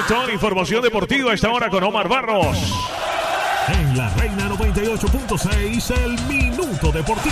toda la información deportiva a esta hora con Omar Barros. En la Reina 98.6, el Minuto Deportivo.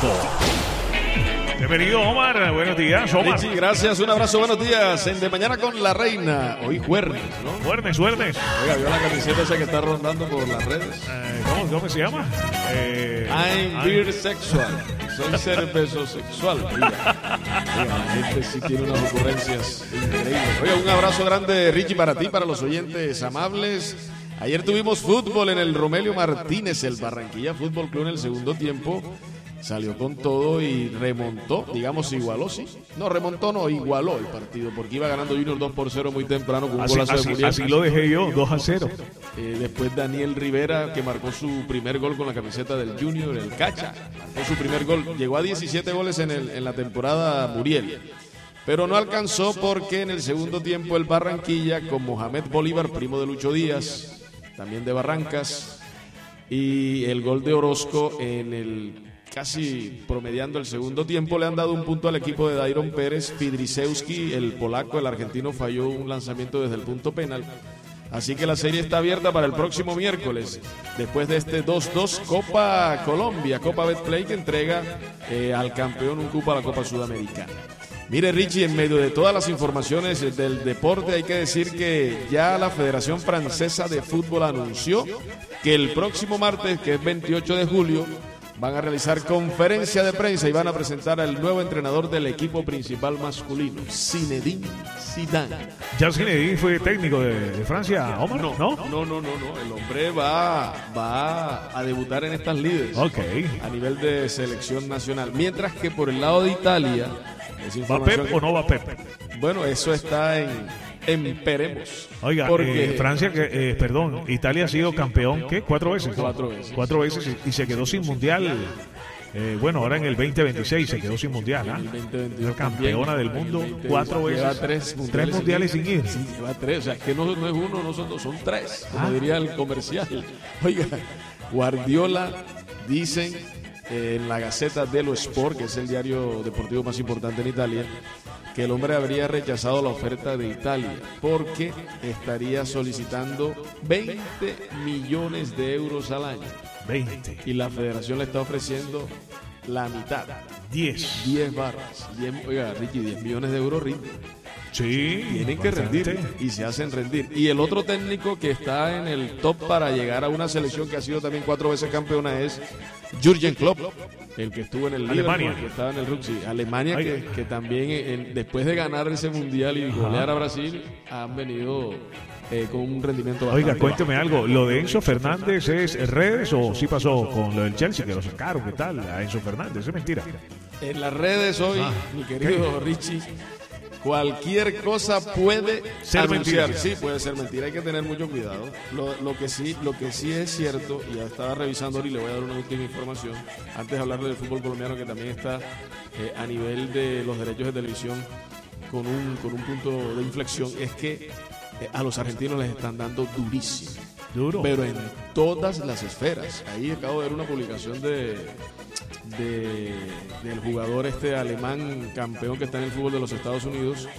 Bienvenido, Omar. Buenos días, Omar. Sí, gracias. Un abrazo. Buenos días. En De Mañana con la Reina. Hoy jueves, ¿no? Jueves. Oiga, vio la camiseta esa que está rondando por las redes. ¿Cómo se llama? I'm beer sexual. Soy cervezo sexual. Oiga, la gente sí tiene unas ocurrencias increíbles. Oiga, un abrazo grande, Richie, para ti, para los oyentes amables. Ayer tuvimos fútbol en el Romelio Martínez, el Barranquilla Fútbol Club en el segundo tiempo. Salió con todo y remontó, digamos igualó, sí. No, remontó no, igualó el partido, porque iba ganando Junior 2-0 muy temprano con un golazo de Muriel. Así lo dejé yo, 2-0. Después Daniel Rivera, que marcó su primer gol con la camiseta del Junior, el Cacha, marcó su primer gol. Llegó a 17 goles en la temporada Muriel. Pero no alcanzó porque en el segundo tiempo el Barranquilla, con Mohamed Bolívar, primo de Lucho Díaz, también de Barrancas, y el gol de Orozco en el casi promediando el segundo tiempo, le han dado un punto al equipo de Dairon Pérez. Fidrisewski, el polaco, el argentino, falló un lanzamiento desde el punto penal. Así que la serie está abierta para el próximo miércoles. Después de este 2-2, Copa Colombia, Copa Betplay, que entrega al campeón un cupo a la Copa Sudamericana. Mire, Richie, en medio de todas las informaciones del deporte, hay que decir que ya la Federación Francesa de Fútbol anunció que el próximo martes, que es 28 de julio, van a realizar conferencia de prensa y van a presentar al nuevo entrenador del equipo principal masculino, Zinedine Zidane. ¿Ya Zinedine fue técnico de Francia, Omar? No. El hombre va a debutar en estas lides. A nivel de selección nacional. Mientras que por el lado de Italia... ¿Va Pep o no va Pep? Bueno, eso está en veremos. Oiga, porque Francia, Italia ha sido campeón, ¿qué? ¿4 veces? Cuatro veces y se quedó sin mundial. Bueno, ahora en el 2026 se quedó sin mundial. En el 2022 campeona del mundo 4 veces. Lleva tres mundiales sin ir. Sí, lleva 3. O sea, es que no es uno, no son dos, son 3. Como diría el comercial. Oiga, Guardiola, dicen en la Gazzetta dello Sport, que es el diario deportivo más importante en Italia, que el hombre habría rechazado la oferta de Italia porque estaría solicitando 20 millones de euros al año. 20. Y la federación le está ofreciendo la mitad. 10 barras. Oiga, Ricky, 10 millones de euros rinden. Sí. Tienen que rendir y se hacen rendir. Y el otro técnico que está en el top para llegar a una selección que ha sido también 4 veces campeona es Jürgen Klopp, el que estuvo en el Alemania, que estaba en el Rugby. Alemania, que también después de ganar ese mundial y golear a Brasil, han venido con un rendimiento bastante bajo. Cuénteme algo, ¿lo de Enzo Fernández es redes o sí pasó con lo del Chelsea, que lo sacaron? ¿Qué tal a Enzo Fernández? Es mentira. En las redes hoy, mi querido Richie, cualquier cosa puede ser mentira. Sí, puede ser mentira. Hay que tener mucho cuidado. Lo que sí es cierto, y ya estaba revisando ahora y le voy a dar una última información, antes de hablar del fútbol colombiano, que también está a nivel de los derechos de televisión con un punto de inflexión, es que a los argentinos les están dando durísimo. Duro. Pero en todas las esferas. Ahí acabo de ver una publicación del jugador alemán campeón que está en el fútbol de los Estados Unidos,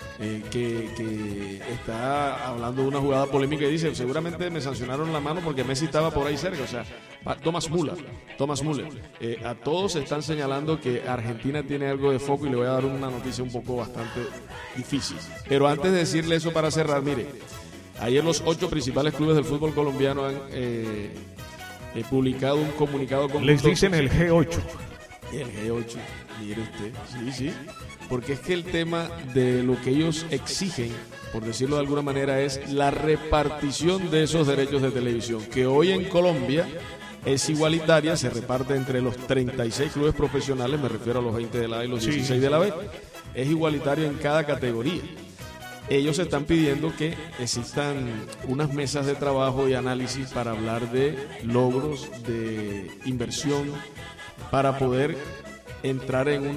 que está hablando de una jugada polémica y dice: seguramente me sancionaron la mano porque Messi estaba por ahí cerca. O sea, Thomas Müller. A todos están señalando que Argentina tiene algo de foco, y le voy a dar una noticia un poco bastante difícil. Pero antes de decirle eso, para cerrar, mire, ayer los 8 principales clubes del fútbol colombiano han publicado un comunicado con... Les dicen el G8. El G8, mire usted, sí. Porque es que el tema de lo que ellos exigen, por decirlo de alguna manera, es la repartición de esos derechos de televisión, que hoy en Colombia es igualitaria, se reparte entre los 36 clubes profesionales, me refiero a los 20 de la A y los 16 de la B, es igualitario en cada categoría. Ellos están pidiendo que existan unas mesas de trabajo y análisis para hablar de logros, de inversión, para poder entrar en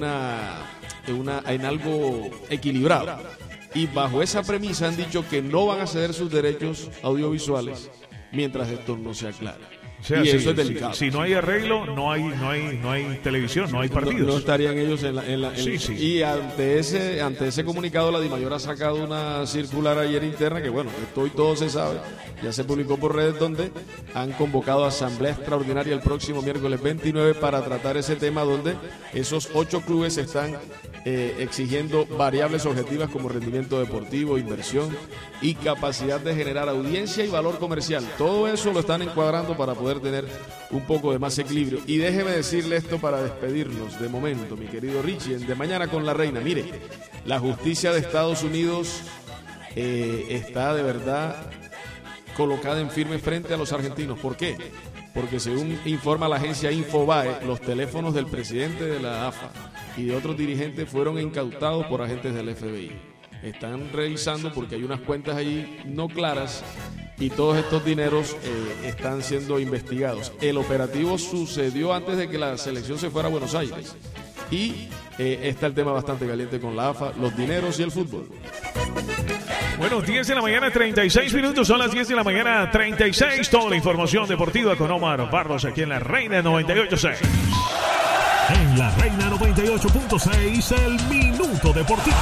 algo equilibrado. Y bajo esa premisa han dicho que no van a ceder sus derechos audiovisuales mientras esto no se aclare. O sea, y eso es delicado. Si no hay arreglo, no hay televisión, no hay partidos. No estarían ellos Sí. Y ante ese comunicado, la DIMAYOR ha sacado una circular ayer interna que, bueno, esto y todo se sabe, ya se publicó por redes, donde han convocado a asamblea extraordinaria el próximo miércoles 29 para tratar ese tema, donde esos 8 clubes están exigiendo variables objetivas como rendimiento deportivo, inversión y capacidad de generar audiencia y valor comercial. Todo eso lo están encuadrando para poder tener un poco de más equilibrio. Y déjeme decirle esto para despedirnos de momento, mi querido Richie, de Mañana con la Reina. Mire, la justicia de Estados Unidos está de verdad colocada en firme frente a los argentinos. ¿Por qué? Porque según informa la agencia Infobae, los teléfonos del presidente de la AFA y de otros dirigentes fueron incautados por agentes del FBI. Están revisando porque hay unas cuentas ahí no claras y todos estos dineros están siendo investigados. El operativo sucedió antes de que la selección se fuera a Buenos Aires y está el tema bastante caliente con la AFA, los dineros y el fútbol. Bueno, 10 de la mañana, 36 minutos, son las 10 de la mañana, 36. Toda la información deportiva con Omar Barros aquí en La Reina 98.6. En La Reina 98.6, el Minuto Deportivo.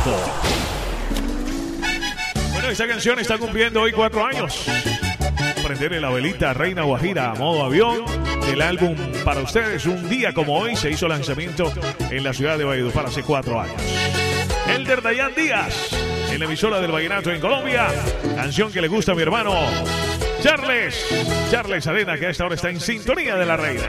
Bueno, esta canción está cumpliendo hoy 4 años. Prenderle la velita a Reina Guajira a modo avión. El álbum para ustedes, un día como hoy, se hizo lanzamiento en la ciudad de Valledupar hace 4 años. Elder Dayan Díaz, en la emisora del Vallenato en Colombia. Canción que le gusta a mi hermano Charles Arena, que a esta hora está en sintonía de La Reina.